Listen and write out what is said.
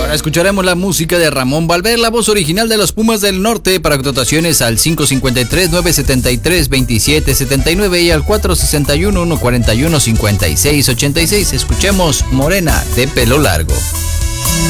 Ahora escucharemos la música de Ramón Valver, la voz original de los Pumas del Norte, para contrataciones al 553-973-2779 y al 461-141-5686. Escuchemos Morena de pelo largo.